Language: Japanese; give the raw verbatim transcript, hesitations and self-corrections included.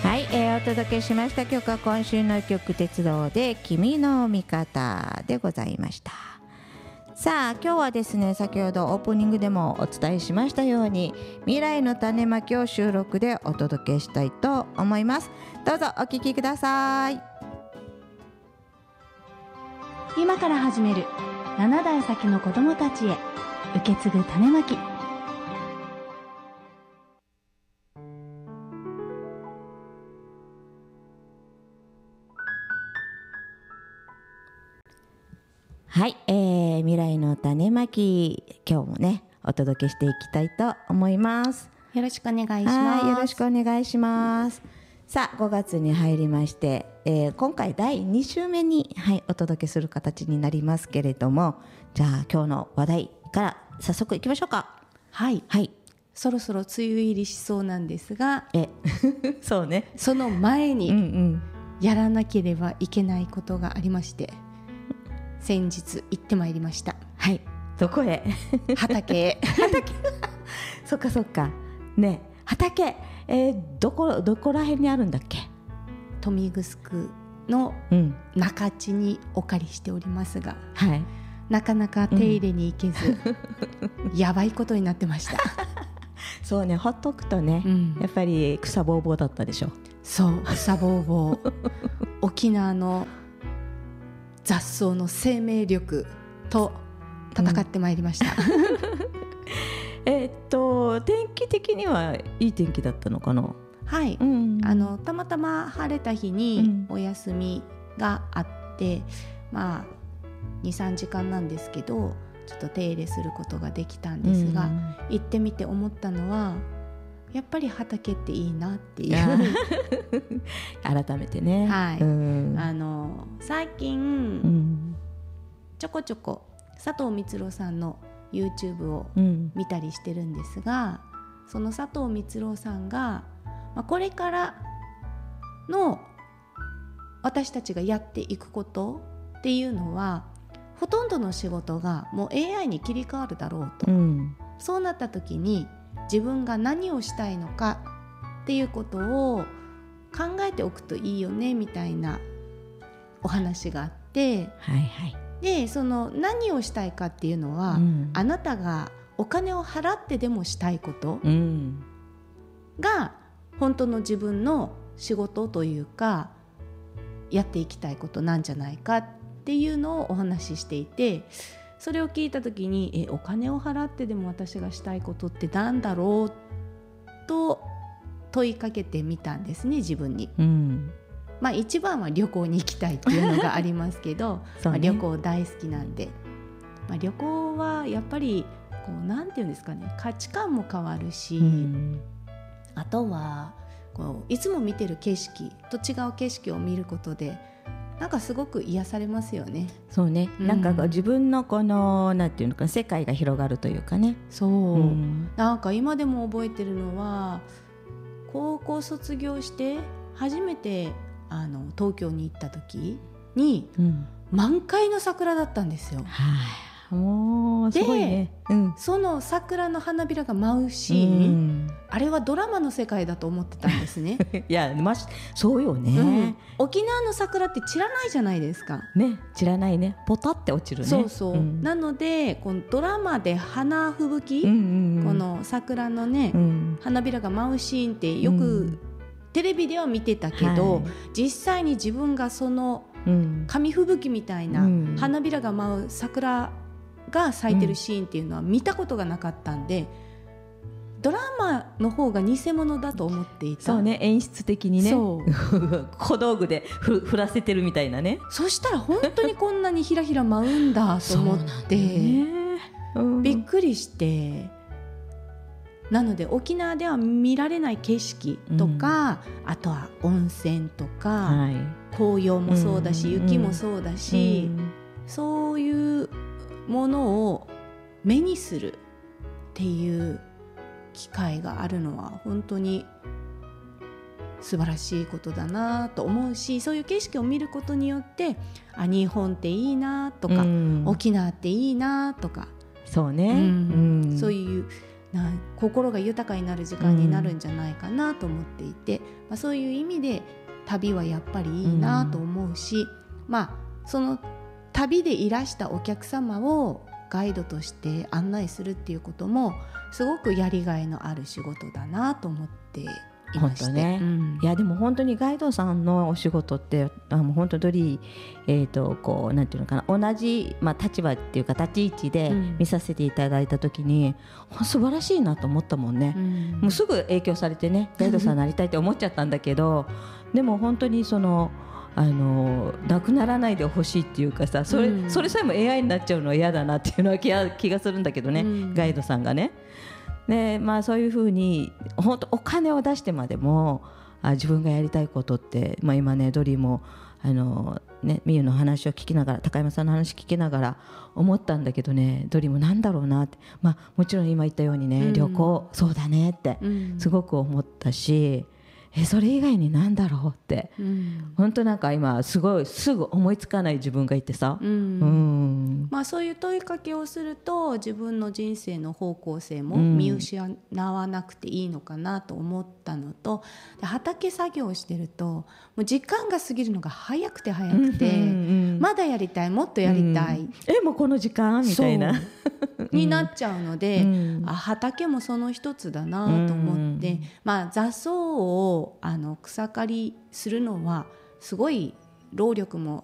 はい、えー、お届けしました曲は今週の曲鉄道で君の味方でございました。さあ今日はですね、先ほどオープニングでもお伝えしましたように未来の種まきを収録でお届けしたいと思います。どうぞお聞きください。 今から始めるななだい先の子どもたちへ受け継ぐ種まき。 はい、えー、未来の種まき、今日もねお届けしていきたいと思います。 よろしくお願いします。 はい、よろしくお願いします。さあごがつに入りまして、えー、今回だいに週目に、はい、お届けする形になりますけれども、じゃあ今日の話題から早速いきましょうか。 はい、 はい、 そろそろ梅雨入りしそうなんですが、 えそうね、 その前にうんうんやらなければいけないことがありまして、先日行ってまいりました。 はい、どこへ畑へ畑そっかそっかね、畑、えー、どこどこら辺にあるんだっけ。 豊見城のうん中地にお借りしておりますが、 はい、 なかなか手入れに行けず、うん、やばいことになってました。 そうね、ほっとくとね、うん、やっぱり草ぼうぼうだったでしょ。 そう、草ぼうぼう沖縄の雑草の生命力と戦ってまいりました、うん、 えっと天気的にはいい天気だったのかな。 はい、うん、あのたまたま晴れた日にお休みがあって、うん、まあ にさんじかんなんですけどちょっと手入れすることができたんですが、うん、行ってみて思ったのはやっぱり畑っていいなっていう改めてね、 はい、うん、あの最近、うん、ちょこちょこ佐藤光郎さんの YouTube を見たりしてるんですが、うん、その佐藤光郎さんが、まあ、これからの私たちがやっていくことっていうのはほとんどの仕事がもう エーアイ に切り替わるだろうと、うん、そうなった時に自分が何をしたいのかっていうことを考えておくといいよねみたいなお話があって、 はいはい、 でその何をしたいかっていうのは、うん、あなたがお金を払ってでもしたいことが本当の自分の仕事というかやっていきたいことなんじゃないかっていうのをお話ししていて、それを聞いた時にえお金を払ってでも私がしたいことってなんだろうと問いかけてみたんですね、自分に、うん、まあ一番は旅行に行きたいっていうのがありますけど、ね、まあ、旅行大好きなんで、まあ、旅行はやっぱりこうなんていうんですかね、価値観も変わるし、うん、あとはこういつも見てる景色と違う景色を見ることでなんかすごく癒されますよね。 そうね、うん、なんか自分のこのなんていうのか世界が広がるというかね。 そう、うん、なんか今でも覚えてるのは高校卒業して初めてあの東京に行った時に、うん、満開の桜だったんですよ。 はあ、もうすごいね、 うん、その桜の花びらが舞うシーン、うん、あれはドラマの世界だと思ってたんですね。 いや、ま、そうよね、うん、 沖縄の桜って散らないじゃないですかね、散らないね、ポタって落ちるね。 そうそう、うん、なのでこのドラマで花吹雪、うんうんうん、この桜のね、うん、花びらが舞うシーンってよく、うん、テレビでは見てたけど、はい、実際に自分がその紙吹雪みたいな花びらが舞う桜が咲いてるシーンっていうのは見たことがなかったんで、うん、ドラマの方が偽物だと思っていた。 そうね、演出的にね、そう小道具でふ振らせてるみたいなね。 そしたら本当にこんなにひらひら舞うんだと思って、ね、うん、びっくりして、なので沖縄では見られない景色とか、うん、あとは温泉とか、はい、紅葉もそうだし、うん、雪もそうだし、うん、そういうものを目にするっていう機会があるのは本当に素晴らしいことだなと思うし、そういう景色を見ることによってあ日本っていいなとか、うん、沖縄っていいなとか、 そうね、 うんうん、そういうな心が豊かになる時間になるんじゃないかなと思っていて、うんまあ、そういう意味で旅はやっぱりいいなと思うし、うんまあ、その旅でいらしたお客様をガイドとして案内するっていうこともすごくやりがいのある仕事だなと思っていまして、 ねうん、いやでも本当にガイドさんのお仕事ってあの本当ドリー、えーとこうなんていうのかな同じ、まあ、立場っていうか立ち位置で見させていただいた時に、うん、素晴らしいなと思ったもんね、うん、もうすぐ影響されてねガイドさんになりたいって思っちゃったんだけどでも本当にそのあのなくならないでほしいっていうかさそれ、うん、それさえも エーアイ になっちゃうのは嫌だなっていうのは気が、気がするんだけどね、うん、ガイドさんがねで、まあ、そういうふうに本当お金を出してまでもあ自分がやりたいことって、まあ、今ねドリーもあの、ね、ミユの話を聞きながら高山さんの話聞きながら思ったんだけどねドリーもなんだろうなって、まあ、もちろん今言ったようにね、うん、旅行そうだねってすごく思ったし、えそれ以外に何だろうって、うん、本当なんか今すごいすぐ思いつかない自分がいてさ、うんうんまあ、そういう問いかけをすると自分の人生の方向性も見失わなくていいのかなと思ったのと、で畑作業をしてるともう時間が過ぎるのが早くて早くて、うんうんうん、まだやりたいもっとやりたい、うん、 えもうこの時間みたいなになっちゃうので、うん、あ畑もその一つだなと思って、うんまあ、雑草をあの草刈りするのはすごい労力も